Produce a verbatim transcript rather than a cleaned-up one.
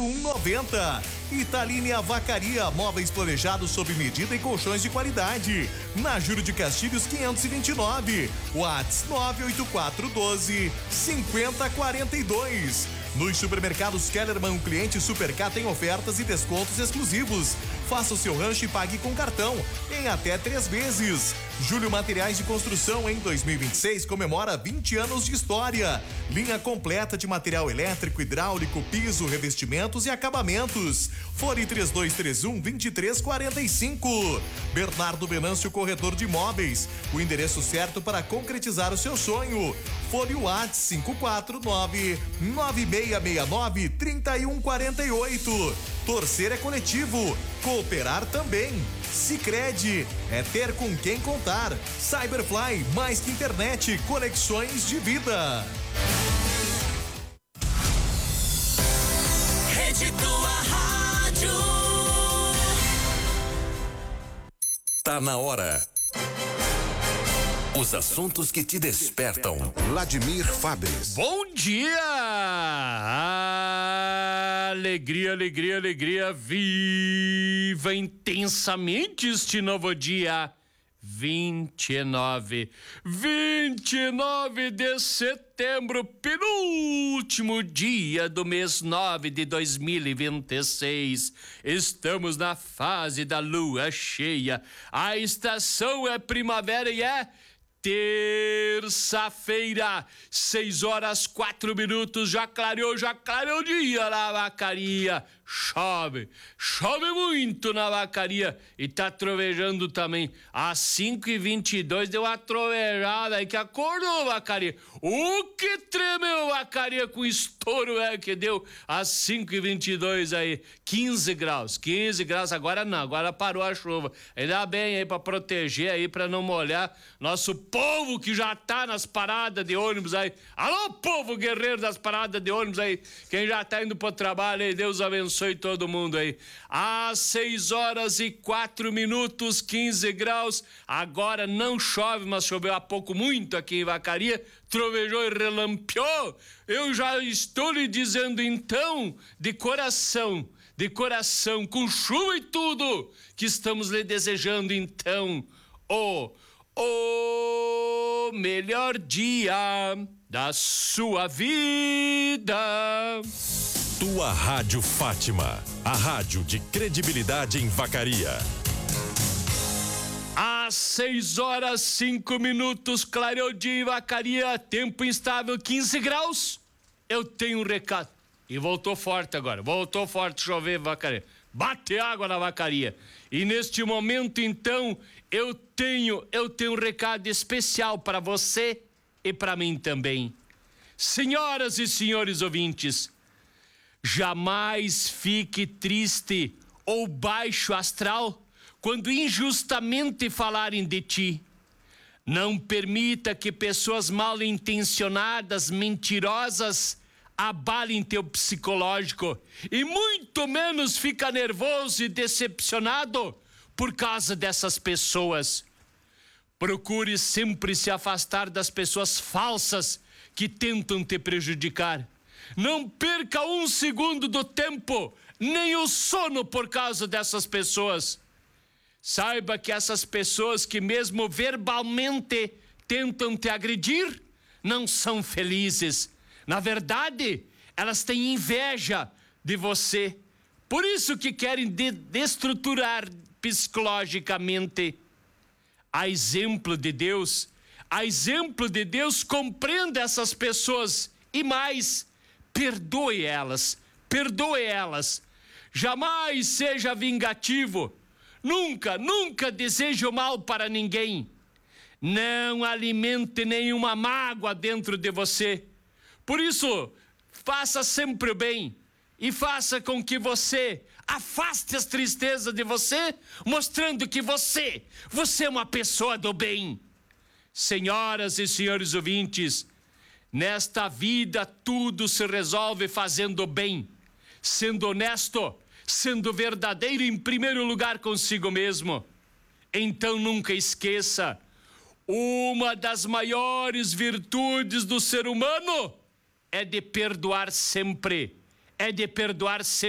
zero um noventa. Italine Vacaria, móveis planejados sob medida e colchões de qualidade. Na Júlio de Castilhos quinhentos e vinte e nove. WhatsApp nove oito quatro um dois cinco zero quatro dois. Nos supermercados Kellerman, o cliente Supercar tem ofertas e descontos exclusivos. Faça o seu rancho e pague com cartão em até três vezes. Júlio Materiais de Construção em dois mil e vinte e seis comemora vinte anos de história. Linha completa de material elétrico, hidráulico, piso, revestimentos e acabamentos. Fone três dois três um, dois três quatro cinco. Bernardo Venâncio, corretor de imóveis. O endereço certo para concretizar o seu sonho. Fone WhatsApp cinco quatro nove, nove seis seis nove, três um quatro oito. Torcer é coletivo, cooperar também. Sicredi é ter com quem contar. Cyberfly, mais que internet, conexões de vida. Rede Tua Rádio. Tá na hora. Os assuntos que te despertam. Vladimir Fabres. Bom dia! Alegria, alegria, alegria. Viva intensamente este novo dia. vinte e nove. vinte e nove de setembro, penúltimo dia do mês nove de dois mil e vinte e seis. Estamos na fase da lua cheia. A estação é primavera e é terça-feira, seis horas, quatro minutos, já clareou, já clareou o dia na Vacaria. Chove, chove muito na Vacaria e tá trovejando também. Às cinco e vinte e dois deu uma trovejada aí que acordou Vacaria. O que tremeu Vacaria com estouro é que deu às cinco e vinte e dois aí, quinze graus, quinze graus, agora não, agora parou a chuva. Ainda bem aí pra proteger aí, pra não molhar nosso povo que já tá nas paradas de ônibus aí. Alô, povo guerreiro das paradas de ônibus aí, quem já tá indo pro trabalho aí, Deus abençoe todo mundo aí. Às seis horas e quatro minutos, quinze graus. Agora não chove, mas choveu há pouco muito aqui em Vacaria. Trovejou e relampeou. Eu já estou lhe dizendo então, de coração, de coração, com chuva e tudo, que estamos lhe desejando então o, o melhor dia da sua vida. Tua Rádio Fátima, a rádio de credibilidade em Vacaria. Às seis horas, cinco minutos, clareou dia em Vacaria, tempo instável, quinze graus. Eu tenho um recado. E voltou forte agora, voltou forte chover em Vacaria. Bate água na Vacaria. E neste momento, então, eu tenho, eu tenho um recado especial para você e para mim também. Senhoras e senhores ouvintes, jamais fique triste ou baixo astral quando injustamente falarem de ti. Não permita que pessoas mal intencionadas, mentirosas, abalem teu psicológico e muito menos fica nervoso e decepcionado por causa dessas pessoas. Procure sempre se afastar das pessoas falsas que tentam te prejudicar. Não perca um segundo do tempo, nem o sono por causa dessas pessoas. Saiba que essas pessoas que mesmo verbalmente tentam te agredir, não são felizes. Na verdade, elas têm inveja de você. Por isso que querem de- destruturar psicologicamente. A exemplo de Deus, a exemplo de Deus, compreenda essas pessoas e mais, perdoe elas, perdoe elas. Jamais seja vingativo. Nunca, nunca deseje o mal para ninguém. Não alimente nenhuma mágoa dentro de você. Por isso, faça sempre o bem e faça com que você afaste as tristezas de você, mostrando que você, você é uma pessoa do bem. Senhoras e senhores ouvintes, nesta vida tudo se resolve fazendo bem, sendo honesto, sendo verdadeiro em primeiro lugar consigo mesmo. Então nunca esqueça, uma das maiores virtudes do ser humano é de perdoar sempre, é de perdoar sempre.